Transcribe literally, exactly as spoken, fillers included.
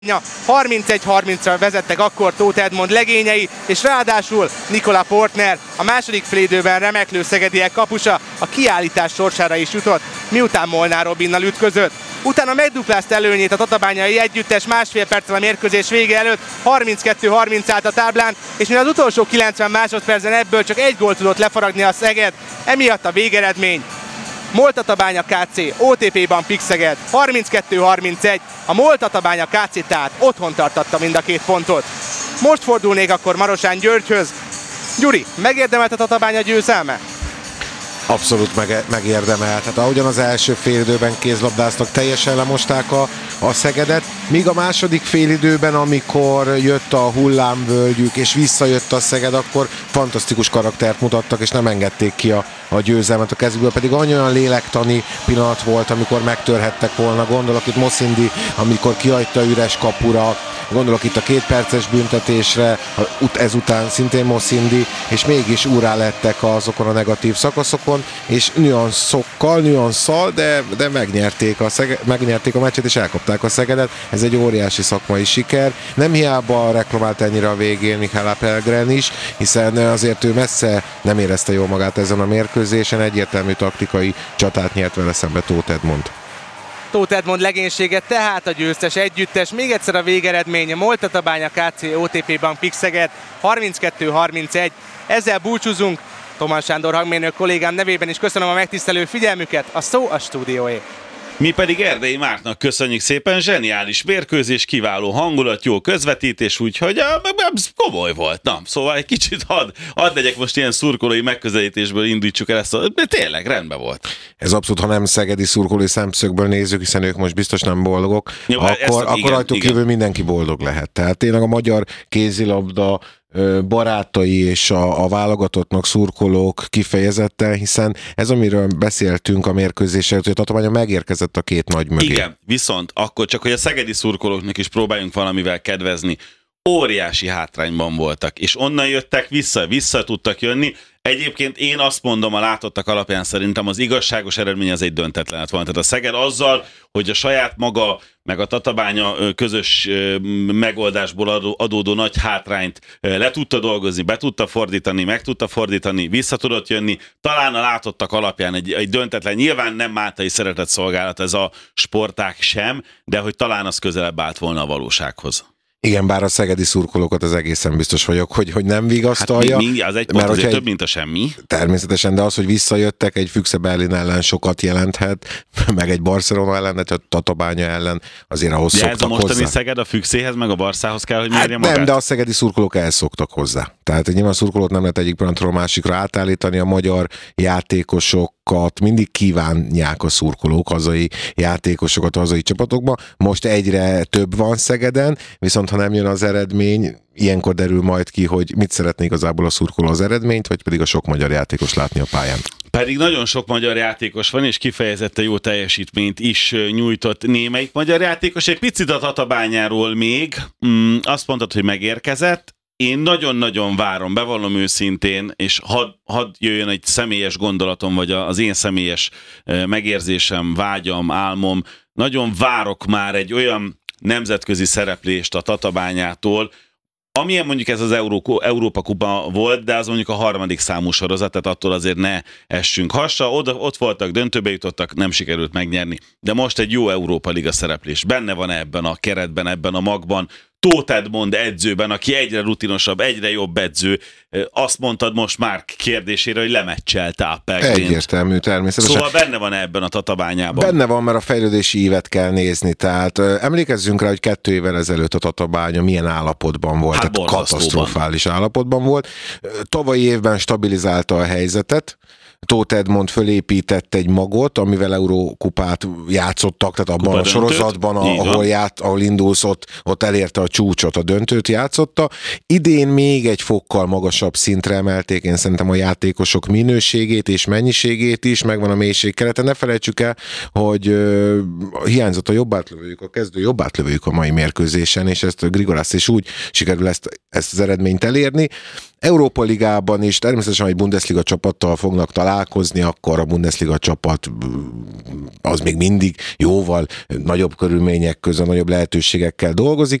harmincegy harmincra vezettek akkor Tóth Edmond legényei, és ráadásul Nikola Portner, a második félidőben remeklő szegediek kapusa a kiállítás sorsára is jutott, miután Molnár Robinnal ütközött. Utána megduplázta előnyét a tatabányai együttes másfél perccel a mérkőzés vége előtt, harminckettő harminc állt a táblán, és mivel az utolsó kilencven másodpercben ebből csak egy gólt tudott lefaragni a Szeged, emiatt a végeredmény MOL-Tatabánya ká cé, o té pé-ban Pixeged, harminckettő harmincegy, a MOL-Tatabánya ká cé tehát otthon tartatta mind a két pontot. Most fordulnék akkor Marosán Györgyhöz. Gyuri, megérdemelt a Tatabánya győzelme? Abszolút meg, megérdemelt. Hát ahogyan az első félidőben kézlabdáztak, teljesen lemosták a, a Szegedet, míg a második félidőben, amikor jött a hullámvölgyük és visszajött a Szeged, akkor fantasztikus karaktert mutattak, és nem engedték ki a, a győzelmet a kezükből, pedig olyan lélektani pillanat volt, amikor megtörhettek volna. Gondolok itt Moszindi, amikor kihagyta üres kapura, gondolok itt a két perces büntetésre, ezután szintén Moszindi, és mégis úrrá lettek azokon a negatív szakaszokon, és nüanszokkal, nüanszal, de, de megnyerték, a Szege, megnyerték a meccset, és elkapták a Szegedet. Ez egy óriási szakmai siker. Nem hiába reklamált ennyire a végén Mihály Pelgren is, hiszen azért ő messze nem érezte jól magát ezen a mérkőzésen, egyértelmű taktikai csatát nyert vele szembe Tóth Edmond. Tóth Edmond legénysége tehát a győztes együttes. Még egyszer a végeredmény: MOL-Tatabánya ká cé, o té pé-ban Pixeged, harminckettő harmincegy. Ezzel búcsúzunk. Tomás Sándor hangmérnök kollégám nevében is köszönöm a megtisztelő figyelmüket. A szó a stúdióé. Mi pedig Erdei Márknak köszönjük szépen, zseniális mérkőzés, kiváló hangulat, jó közvetítés, úgyhogy ez komoly volt. Na, szóval egy kicsit hadd had legyek most ilyen szurkolói megközelítésből indítsuk el ezt, de tényleg rendben volt. Ez abszolút, ha nem szegedi szurkolói szemszögből nézzük, hiszen ők most biztos nem boldogok, jó, akkor, ezt, akkor igen, rajtuk igen. Kívül mindenki boldog lehet. Tehát tényleg a magyar kézilabda barátai és a, a válogatottnak szurkolók kifejezetten, hiszen ez, amiről beszéltünk a mérkőzésen, hogy a Tatabánya megérkezett a két nagy mögé. Igen, viszont akkor csak, hogy a szegedi szurkolóknak is próbáljunk valamivel kedvezni. Óriási hátrányban voltak, és onnan jöttek vissza, vissza tudtak jönni. Egyébként én azt mondom, a látottak alapján szerintem az igazságos eredmény az egy döntetlen lett volna. Tehát a Szeged azzal, hogy a saját maga, meg a Tatabánya közös megoldásból adódó nagy hátrányt le tudta dolgozni, be tudta fordítani, meg tudta fordítani, vissza tudott jönni. Talán a látottak alapján egy, egy döntetlen, nyilván nem Mátai szeretett szolgálat ez a sportág sem, de hogy talán az közelebb állt volna a valósághoz. Igen, bár a szegedi szurkolókat az egészen biztos vagyok, hogy, hogy nem vigasztalja. Hát mi, az egy pont azért több, mint a semmi. Természetesen, de az, hogy visszajöttek, egy Füchse Berlin ellen sokat jelenthet, meg egy Barcelona ellen, tehát a Tatabánya ellen azért ahhoz de szoktak hozzá. De ez a mostani Szeged a Füchséhez, meg a Barszához kell, hogy mérje hát magát? Nem, de a szegedi szurkolók ehhez szoktak hozzá. Tehát nyilván a szurkolót nem lehet egyik pillanatról másikra átállítani, a magyar játékosok mindig kívánják a szurkolók hazai játékosokat a hazai csapatokba. Most egyre több van Szegeden, viszont ha nem jön az eredmény, ilyenkor derül majd ki, hogy mit szeretné igazából a szurkoló, az eredményt, vagy pedig a sok magyar játékos látni a pályán. Pedig nagyon sok magyar játékos van, és kifejezetten jó teljesítményt is nyújtott némelyik magyar játékos. Egy picit a Tatabányáról még, mm, azt mondtad, hogy megérkezett. Én nagyon-nagyon várom, bevallom őszintén, és hadd had jöjjön egy személyes gondolatom, vagy az én személyes megérzésem, vágyam, álmom. Nagyon várok már egy olyan nemzetközi szereplést a Tatabányától, amilyen mondjuk ez az Európa Kupa volt, de az mondjuk a harmadik számú sorozat, tehát attól azért ne essünk hasra. Oda, ott voltak, döntőbe jutottak, nem sikerült megnyerni. De most egy jó Európa Liga szereplés. Benne van ebben a keretben, ebben a magban. Tóth Edmond edzőben, aki egyre rutinosabb, egyre jobb edző. Azt mondtad most már kérdésére, hogy lemecselte a Pelgrint. Egyértelmű, természetesen. Szóval benne van ebben a Tatabányában. Benne van, mert a fejlődési ívet kell nézni. Tehát emlékezzünk rá, hogy kettő évvel ezelőtt a Tatabánya milyen állapotban volt. Hát tehát katasztrofális állapotban volt. Tavalyi évben stabilizálta a helyzetet. Tóth Edmond fölépített egy magot, amivel Eurókupát játszottak, tehát abban Kupa a sorozatban, a, ahol, ját, ahol indulsz, ott, ott elérte a csúcsot, a döntőt játszotta. Idén még egy fokkal magasabb szintre emelték, én szerintem a játékosok minőségét és mennyiségét is, megvan a mélységkerete. Ne felejtsük el, hogy uh, hiányzott a jobb átlövőjük, a kezdő jobb átlövőjük a mai mérkőzésen, és ezt Grigorász is úgy sikerül ezt, ezt az eredményt elérni. Európa Ligában is természetesen, egy Bundesliga csapattal fognak találkozni, akkor a Bundesliga csapat az még mindig jóval nagyobb körülmények között, nagyobb lehetőségekkel dolgozik.